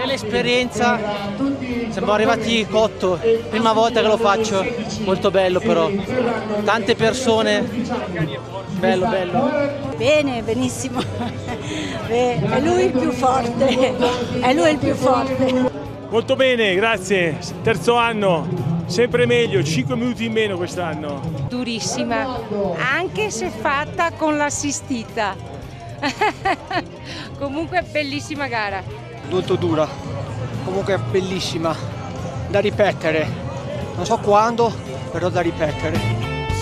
bella esperienza, siamo arrivati cotto, prima volta che lo faccio, molto bello però, tante persone, bello bello. Bene, benissimo, è lui il più forte, è lui il più forte. Molto bene, grazie, terzo anno, sempre meglio, 5 minuti in meno quest'anno. Durissima, anche se fatta con l'assistita. Comunque bellissima gara. Molto dura, comunque bellissima, da ripetere, non so quando, però da ripetere.